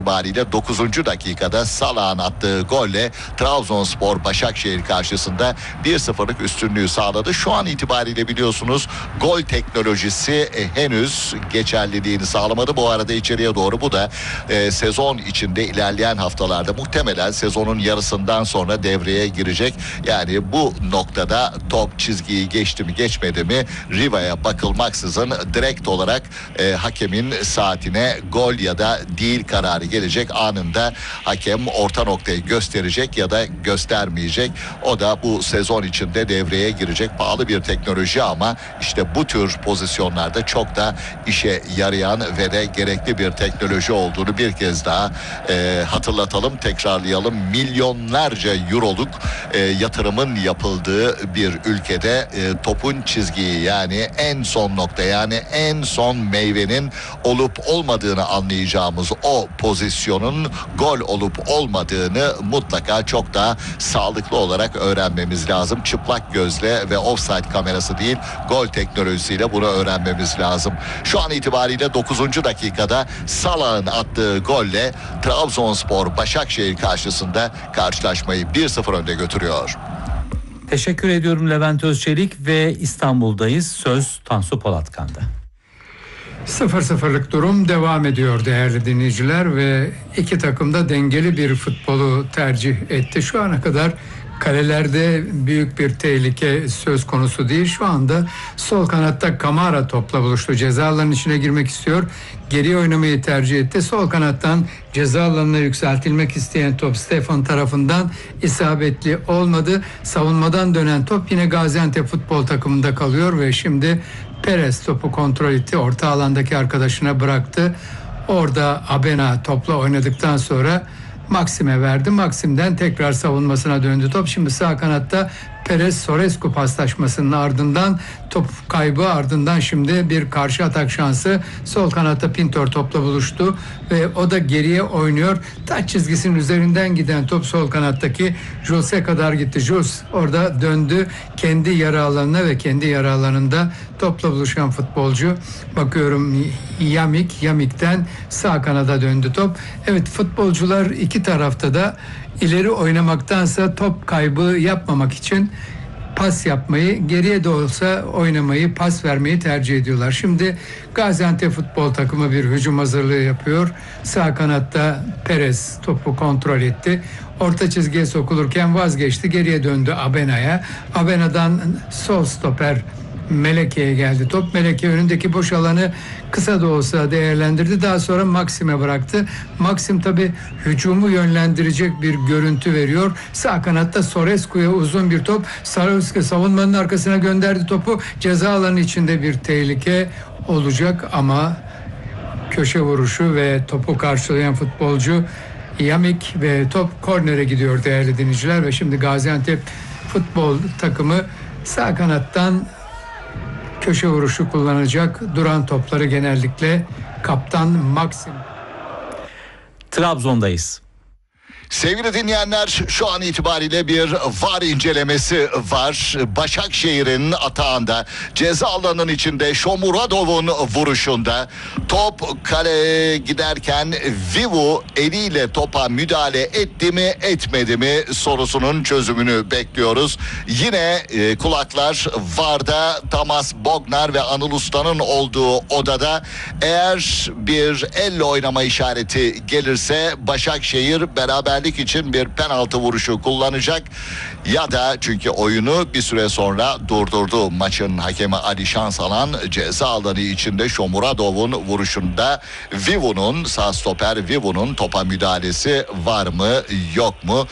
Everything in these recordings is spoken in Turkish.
itibariyle 9. dakikada Salah'ın attığı golle Trabzonspor Başakşehir karşısında 1-0'lık üstünlüğü sağladı. Şu an itibariyle biliyorsunuz gol teknolojisi henüz geçerliliğini sağlamadı. Bu arada içeriye doğru bu da sezon içinde ilerleyen haftalarda muhtemelen sezonun yarısından sonra devreye girecek. Yani bu noktada top çizgiyi geçti mi geçmedi mi Riva'ya bakılmaksızın direkt olarak hakemin saatine gol ya da değil kararı gelecek, anında hakem orta noktayı gösterecek ya da göstermeyecek. O da bu sezon içinde devreye girecek. Pahalı bir teknoloji ama işte bu tür pozisyonlarda çok da işe yarayan ve de gerekli bir teknoloji olduğunu bir kez daha hatırlatalım, tekrarlayalım. Milyonlarca euroluk yatırımın yapıldığı bir ülkede topun çizgiyi, yani en son nokta, yani en son meyvenin olup olmadığını anlayacağımız o pozisyonun gol olup olmadığını mutlaka çok daha sağlıklı olarak öğrenmemiz lazım. Çıplak gözle ve offside kamerası değil, gol teknolojisiyle bunu öğrenmemiz lazım. Şu an itibariyle 9. dakikada Salah'ın attığı golle Trabzonspor Başakşehir karşısında karşılaşmayı 1-0 önde götürüyor. Teşekkür ediyorum Levent Özçelik ve İstanbul'dayız. Söz Tansu Polatkan'da. 0-0'lık durum devam ediyor değerli dinleyiciler ve iki takım da dengeli bir futbolu tercih etti. Şu ana kadar kalelerde büyük bir tehlike söz konusu değil. Şu anda sol kanatta Kamara topla buluştu. Ceza alanının içine girmek istiyor. Geriye oynamayı tercih etti. Sol kanattan ceza alanına yükseltilmek isteyen top Stefan tarafından isabetli olmadı. Savunmadan dönen top yine Gaziantep futbol takımında kalıyor ve şimdi Perez topu kontrol etti. Orta alandaki arkadaşına bıraktı. Orada Abena topla oynadıktan sonra Maxim'e verdi. Maxim'den tekrar savunmasına döndü top. Şimdi sağ kanatta Perez-Sorescu paslaşmasının ardından top kaybı, ardından şimdi bir karşı atak şansı. Sol kanatta Pintor topla buluştu ve o da geriye oynuyor. Taç çizgisinin üzerinden giden top sol kanattaki Jules'e kadar gitti. Jules orada döndü kendi yarı alanına ve kendi yarı alanında topla buluşan futbolcu. Bakıyorum Yamik'ten sağ kanada döndü top. Evet, futbolcular iki tarafta da ileri oynamaktansa top kaybı yapmamak için pas yapmayı, geriye de olsa oynamayı, pas vermeyi tercih ediyorlar. Şimdi Gaziantep futbol takımı bir hücum hazırlığı yapıyor. Sağ kanatta Perez topu kontrol etti. Orta çizgiye sokulurken vazgeçti. Geriye döndü Abena'ya. Abena'dan sol stoper Meleke'ye geldi top. Meleke önündeki boş alanı kısa da olsa değerlendirdi. Daha sonra Maxim'e bıraktı. Maxim tabi hücumu yönlendirecek bir görüntü veriyor. Sağ kanatta Sorescu'ya uzun bir top. Sorescu savunmanın arkasına gönderdi topu. Ceza alanı içinde bir tehlike olacak ama köşe vuruşu ve topu karşılayan futbolcu Yamik ve top kornere gidiyor değerli dinleyiciler ve şimdi Gaziantep futbol takımı sağ kanattan köşe vuruşu kullanacak. Duran topları genellikle kaptan Maxim. Trabzon'dayız. Sevgili dinleyenler, şu an itibariyle bir VAR incelemesi var. Başakşehir'in atağında, ceza alanının içinde Shomurodov'un vuruşunda top kaleye giderken Vivu eliyle topa müdahale etti mi etmedi mi sorusunun çözümünü bekliyoruz. Yine kulaklar VAR'da Tamas Bognar ve Anıl Usta'nın olduğu odada. Eğer bir elle oynama işareti gelirse Başakşehir beraberlik için bir penaltı vuruşu kullanacak ya da, çünkü oyunu bir süre sonra durdurdu maçın hakemi Ali Şansalan, ceza alanı içinde Shomurodov'un vuruşunda Vivu'nun, sağ stoper Vivu'nun topa müdahalesi var mı yok mu?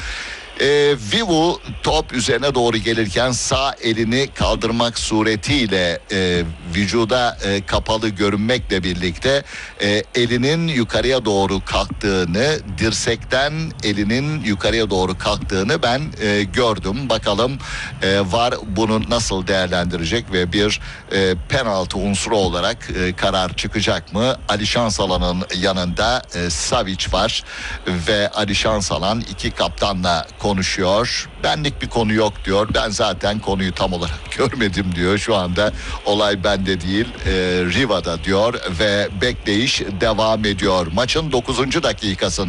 Vivu top üzerine doğru gelirken sağ elini kaldırmak suretiyle vücuda kapalı görünmekle birlikte elinin yukarıya doğru kalktığını, dirsekten elinin yukarıya doğru kalktığını ben gördüm. Bakalım VAR bunu nasıl değerlendirecek ve bir penaltı unsuru olarak karar çıkacak mı? Ali Şansalan'ın yanında Savic var ve Ali Şansalan iki kaptanla konuşuyor. konuşuyor. Benlik bir konu yok diyor. Ben zaten konuyu tam olarak görmedim diyor. Şu anda olay bende değil, Riva'da diyor ve bekleyiş devam ediyor. Maçın 9. dakikasında